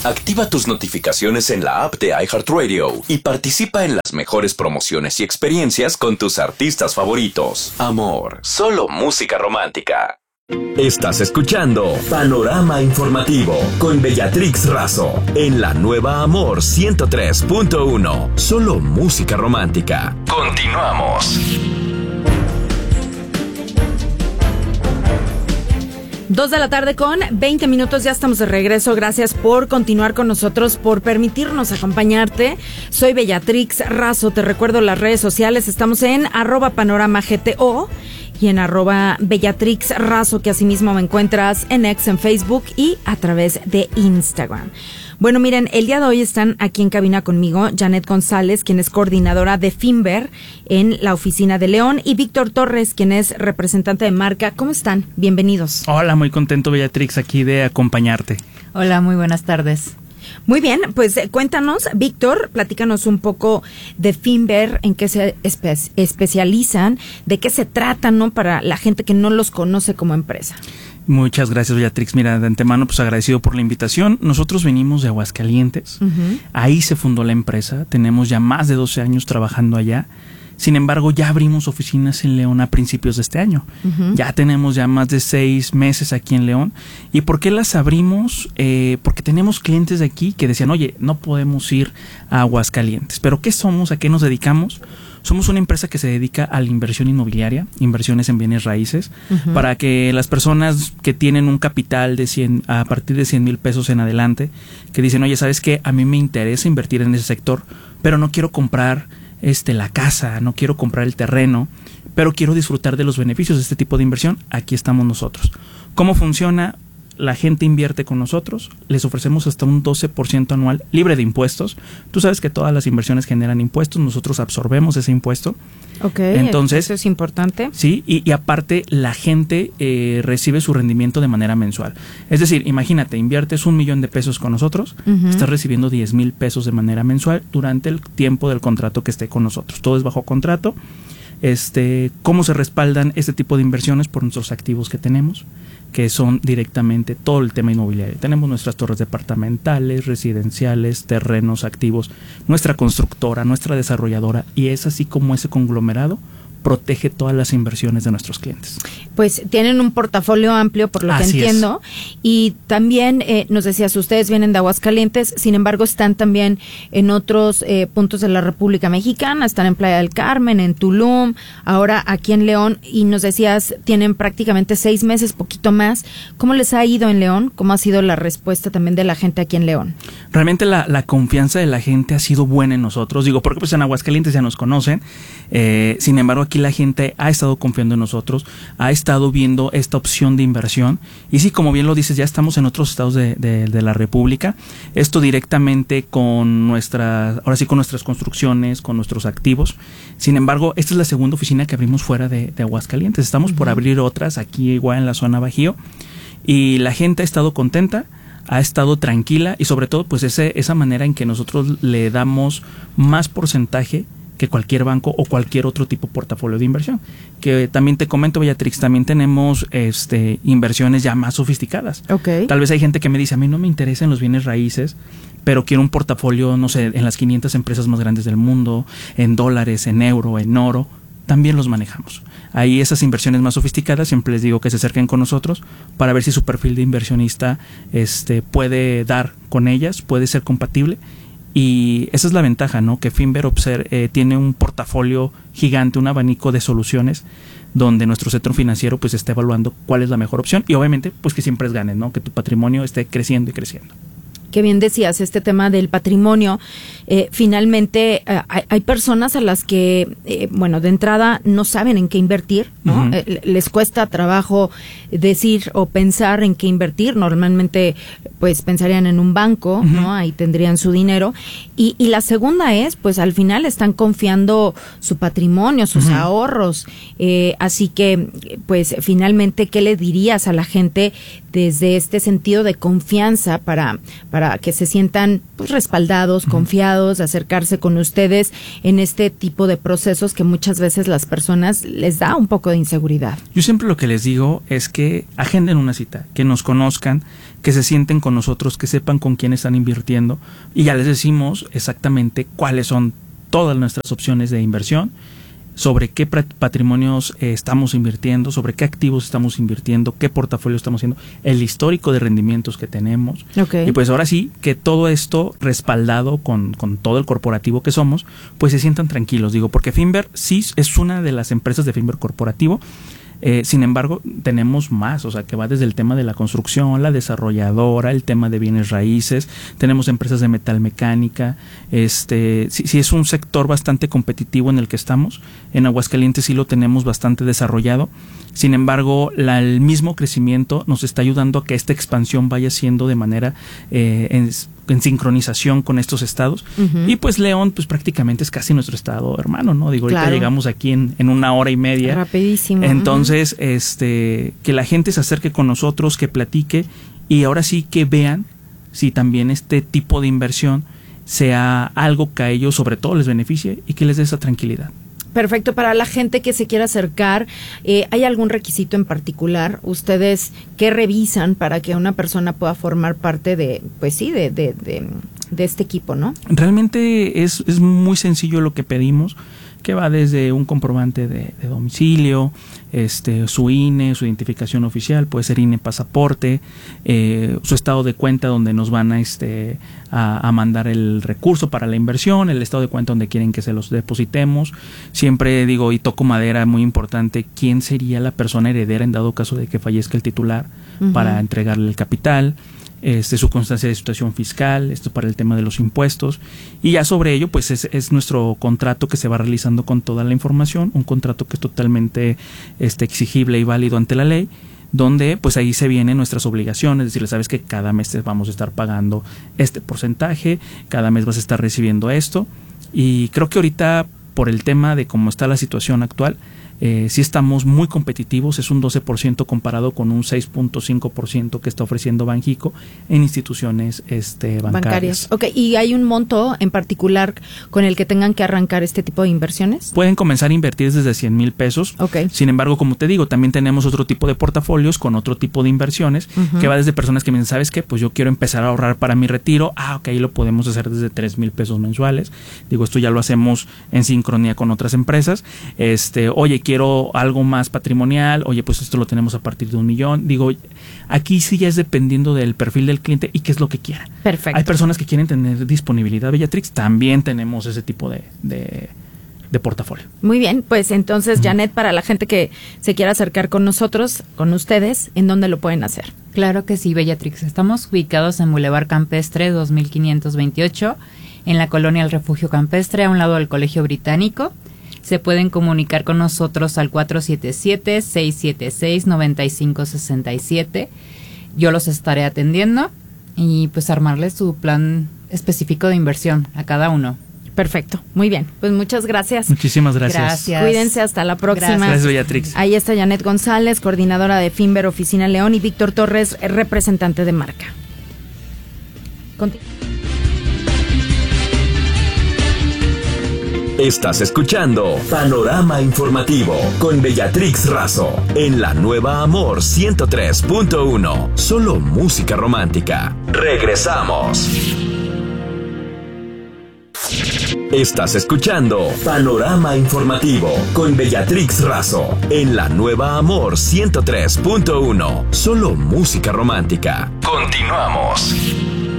Activa tus notificaciones en la app de iHeartRadio y participa en las mejores promociones y experiencias con tus artistas favoritos. Amor, solo música romántica. Estás escuchando Panorama Informativo con Bellatrix Razo en la nueva Amor 103.1. Solo música romántica. Continuamos. 2 de la tarde con 20 minutos, ya estamos de regreso. Gracias por continuar con nosotros, por permitirnos acompañarte. Soy Bellatrix Razo, te recuerdo las redes sociales, estamos en @panoramagto y en @Bellatrix Razo, que asimismo me encuentras en X, en Facebook y a través de Instagram. Bueno, miren, el día de hoy están aquí en cabina conmigo Janet González, quien es coordinadora de Finver en la oficina de León, y Víctor Torres, quien es representante de marca. ¿Cómo están? Bienvenidos. Hola, muy contento, Bellatrix, aquí de acompañarte. Hola, muy buenas tardes. Muy bien, pues cuéntanos, Víctor, platícanos un poco de Finver, en qué se especializan, de qué se trata, ¿no? Para la gente que no los conoce como empresa. Muchas gracias, Bellatrix. Mira, de antemano, pues agradecido por la invitación. Nosotros venimos de Aguascalientes. Ahí se fundó la empresa. Tenemos ya más de 12 años trabajando allá. Sin embargo, ya abrimos oficinas en León a principios de este año. Ya tenemos ya más de 6 meses aquí en León. ¿Y por qué las abrimos? Porque tenemos clientes de aquí que decían, oye, no podemos ir a Aguascalientes. ¿Pero qué somos? ¿A qué nos dedicamos? Somos una empresa que se dedica a la inversión inmobiliaria, inversiones en bienes raíces, para que las personas que tienen un capital de a partir de 100,000 pesos en adelante, que dicen, oye, ¿sabes qué? A mí me interesa invertir en ese sector, pero no quiero comprar la casa, no quiero comprar el terreno, pero quiero disfrutar de los beneficios de este tipo de inversión. Aquí estamos nosotros. ¿Cómo funciona? La gente invierte con nosotros, les ofrecemos hasta un 12% anual libre de impuestos. Tú sabes que todas las inversiones generan impuestos, nosotros absorbemos ese impuesto. Ok, entonces, eso es importante. Sí, y aparte la gente recibe su rendimiento de manera mensual. Es decir, imagínate, inviertes 1,000,000 de pesos con nosotros, estás recibiendo 10,000 pesos de manera mensual durante el tiempo del contrato que esté con nosotros. Todo es bajo contrato. ¿Cómo se respaldan este tipo de inversiones? Por nuestros activos que tenemos, que son directamente todo el tema inmobiliario. Tenemos nuestras torres departamentales, residenciales, terrenos activos, nuestra constructora, nuestra desarrolladora, y es así como ese conglomerado protege todas las inversiones de nuestros clientes. Pues tienen un portafolio amplio, por lo que entiendo, y también nos decías, ustedes vienen de Aguascalientes, sin embargo están también en otros puntos de la República Mexicana, están en Playa del Carmen, en Tulum, ahora aquí en León, y nos decías, tienen prácticamente 6 meses, poquito más. ¿Cómo les ha ido en León? ¿Cómo ha sido la respuesta también de la gente aquí en León? Realmente la confianza de la gente ha sido buena en nosotros, digo, porque pues en Aguascalientes ya nos conocen, sin embargo aquí la gente ha estado confiando en nosotros, ha estado viendo esta opción de inversión, y sí, como bien lo dices, ya estamos en otros estados de la República, esto directamente con nuestras construcciones, con nuestros activos. Sin embargo, esta es la segunda oficina que abrimos fuera de Aguascalientes, estamos por abrir otras aquí igual en la zona Bajío, y la gente ha estado contenta, ha estado tranquila, y sobre todo pues esa manera en que nosotros le damos más porcentaje que cualquier banco o cualquier otro tipo de portafolio de inversión. Que también te comento, Bellatrix, también tenemos inversiones ya más sofisticadas. Okay. Tal vez hay gente que me dice, a mí no me interesan los bienes raíces, pero quiero un portafolio, no sé, en las 500 empresas más grandes del mundo, en dólares, en euro, en oro. También los manejamos. Ahí esas inversiones más sofisticadas, siempre les digo que se acerquen con nosotros para ver si su perfil de inversionista puede dar con ellas, puede ser compatible. Y esa es la ventaja, ¿no? Que Finver tiene un portafolio gigante, un abanico de soluciones donde nuestro centro financiero pues está evaluando cuál es la mejor opción, y obviamente pues que siempre ganes, ¿no? Que tu patrimonio esté creciendo y creciendo. Qué bien decías, este tema del patrimonio. Finalmente, hay personas a las que, de entrada no saben en qué invertir, ¿no? Les cuesta trabajo decir o pensar en qué invertir. Normalmente, pues, pensarían en un banco, ¿no? Ahí tendrían su dinero. Y la segunda es, pues, al final están confiando su patrimonio, sus ahorros. Así que, pues, finalmente, ¿qué le dirías a la gente desde este sentido de confianza para que se sientan pues respaldados, confiados, de acercarse con ustedes en este tipo de procesos que muchas veces las personas les da un poco de inseguridad? Yo siempre lo que les digo es que agenden una cita, que nos conozcan, que se sienten con nosotros, que sepan con quién están invirtiendo y ya les decimos exactamente cuáles son todas nuestras opciones de inversión, sobre qué patrimonios estamos invirtiendo, sobre qué activos estamos invirtiendo, qué portafolio estamos haciendo, el histórico de rendimientos que tenemos. Okay. Y pues ahora sí, que todo esto respaldado con todo el corporativo que somos, pues se sientan tranquilos. Digo, porque Finver sí es una de las empresas de Finver corporativo. Sin embargo, tenemos más, o sea, que va desde el tema de la construcción, la desarrolladora, el tema de bienes raíces, tenemos empresas de metalmecánica, sí es un sector bastante competitivo en el que estamos. En Aguascalientes sí lo tenemos bastante desarrollado. Sin embargo, el mismo crecimiento nos está ayudando a que esta expansión vaya siendo de manera en sincronización con estos estados. Uh-huh. Y pues León, pues prácticamente es casi nuestro estado hermano, ¿no? Digo, ahorita llegamos aquí en 1 hora y media. Rapidísimo. Entonces, que la gente se acerque con nosotros, que platique y ahora sí que vean si también este tipo de inversión sea algo que a ellos sobre todo les beneficie y que les dé esa tranquilidad. Perfecto. Para la gente que se quiera acercar, ¿hay algún requisito en particular? ¿Ustedes qué revisan para que una persona pueda formar parte de este equipo, no? Realmente es muy sencillo lo que pedimos, que va desde un comprobante de domicilio, su INE, su identificación oficial, puede ser INE pasaporte, su estado de cuenta donde nos van a mandar el recurso para la inversión, el estado de cuenta donde quieren que se los depositemos. Siempre digo, y toco madera, muy importante, quién sería la persona heredera en dado caso de que fallezca el titular, uh-huh, para entregarle el capital. Su constancia de situación fiscal, esto para el tema de los impuestos, y ya sobre ello pues es nuestro contrato que se va realizando con toda la información, un contrato que es totalmente exigible y válido ante la ley, donde pues ahí se vienen nuestras obligaciones, es decir, sabes que cada mes te vamos a estar pagando este porcentaje, cada mes vas a estar recibiendo esto, y creo que ahorita por el tema de cómo está la situación actual, sí estamos muy competitivos, es un 12% comparado con un 6.5% que está ofreciendo Banjico en instituciones bancarias. Ok, ¿y hay un monto en particular con el que tengan que arrancar este tipo de inversiones? Pueden comenzar a invertir desde 100,000 pesos. Okay. Sin embargo, como te digo, también tenemos otro tipo de portafolios con otro tipo de inversiones, uh-huh, que va desde personas que me dicen, ¿sabes qué? Pues yo quiero empezar a ahorrar para mi retiro. Ok, ahí lo podemos hacer desde 3,000 pesos mensuales. Digo, esto ya lo hacemos en sincronía con otras empresas. Oye, quiero algo más patrimonial, oye, pues esto lo tenemos a partir de 1 millón. Digo, aquí sí ya es dependiendo del perfil del cliente y qué es lo que quiera. Perfecto. Hay personas que quieren tener disponibilidad, Bellatrix, también tenemos ese tipo de portafolio. Muy bien, pues entonces, Janet, para la gente que se quiera acercar con nosotros, con ustedes, ¿en dónde lo pueden hacer? Claro que sí, Bellatrix. Estamos ubicados en Boulevard Campestre 2528, en la colonia El Refugio Campestre, a un lado del Colegio Británico. Se pueden comunicar con nosotros al 477-676-9567. Yo los estaré atendiendo y pues armarles su plan específico de inversión a cada uno. Perfecto, muy bien. Pues muchas gracias. Muchísimas gracias. Gracias. Cuídense, hasta la próxima. Gracias, Bellatrix. Ahí está Janet González, coordinadora de Finver Oficina León, y Víctor Torres, representante de marca. Estás escuchando Panorama Informativo con Bellatrix Razo en la nueva Amor 103.1. Solo música romántica. Regresamos. Estás escuchando Panorama Informativo con Bellatrix Razo en la nueva Amor 103.1. Solo música romántica. Continuamos.